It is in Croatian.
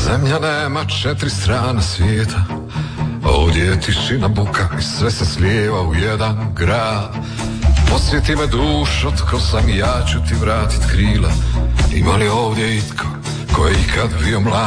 Zemlja nema 4 strane svijeta, ovdje je tišina, buka i sve se slijeva u jedan grad. Posjeti me dušo, tko sam, ja ću ti vratit krila. Ima li ovdje itko ko je ikad bio mlad?